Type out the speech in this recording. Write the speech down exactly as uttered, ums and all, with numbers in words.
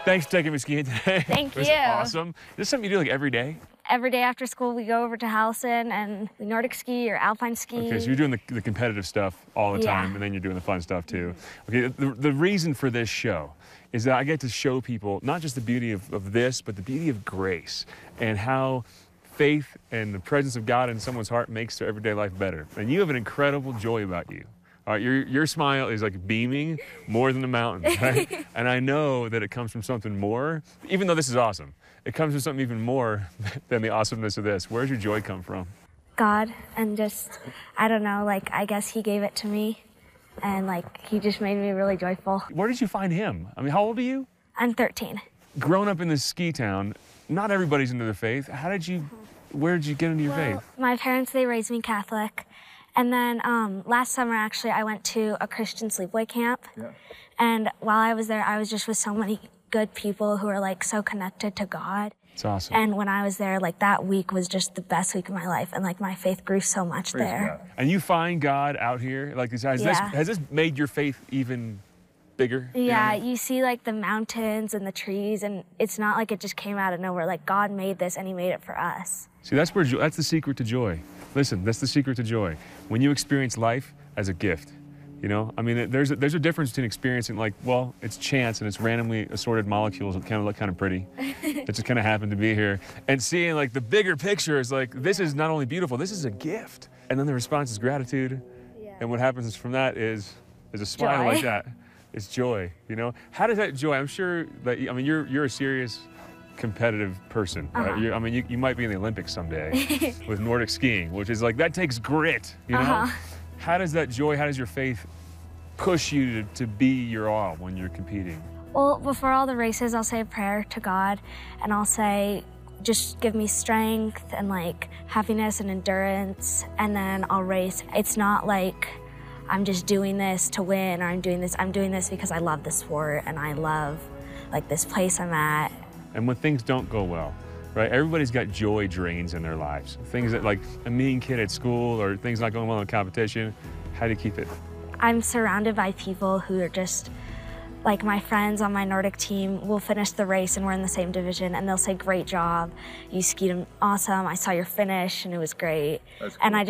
Thanks for taking me skiing today. Thank It was you. awesome. Is this something you do like every day? Every day after school, we go over to Howelsen and we Nordic ski or alpine ski. Okay, so you're doing the, the competitive stuff all the Yeah. time, and then you're doing the fun stuff too. Okay, the, the reason for this show is that I get to show people not just the beauty of, of this, but the beauty of grace and how faith and the presence of God in someone's heart makes their everyday life better. And you have an incredible joy about you. All right, your, your smile is like beaming more than the mountains, right? And I know that it comes from something more, even though this is awesome, it comes from something even more than the awesomeness of this. Where's your joy come from? God, and just, I don't know, like, I guess he gave it to me, and like, he just made me really joyful. Where did you find him? I mean, how old are you? I'm thirteen. Growing up in this ski town, not everybody's into their faith. How did you, where did you get into your Well, faith? my parents, they raised me Catholic. And then um, last summer, actually, I went to a Christian sleepaway camp. Yeah. And while I was there, I was just with so many good people who are like so connected to God. It's awesome. And when I was there, like that week was just the best week of my life. And like my faith grew so much Praise there. God. And you find God out here? Like, has, this, Yeah. has this made your faith even bigger? Yeah, You know? you see like the mountains and the trees, and it's not like it just came out of nowhere. Like God made this and he made it for us. See, that's where jo- that's the secret to joy. Listen, that's the secret to joy. When you experience life as a gift, you know, I mean, there's a, there's a difference between experiencing like, well, it's chance and it's randomly assorted molecules that kind of look kind of pretty. It just kind of happened to be here. And seeing like the bigger picture is like, this is not only beautiful, this is a gift. And then the response is gratitude. Yeah. And what happens from that is, is a smile Joy. like that. It's joy, you know? How does that joy, I'm sure that, I mean, you're, you're a serious competitive person. Right? Uh-huh. You're, I mean, you, you might be in the Olympics someday with Nordic skiing, which is like, that takes grit, you know? Uh-huh. How does that joy, how does your faith push you to, to be your all when you're competing? Well, before all the races, I'll say a prayer to God, and I'll say, just give me strength and like happiness and endurance, and then I'll race. It's not like I'm just doing this to win, or I'm doing this, I'm doing this because I love the sport and I love like this place I'm at. And when things don't go well, right? Everybody's got joy drains in their lives. Things that like a mean kid at school or things not going well in competition. How do you keep it? I'm surrounded by people who are just, like my friends on my Nordic team will finish the race and we're in the same division and they'll say, great job, you skied awesome, I saw your finish and it was great. That's cool. And I just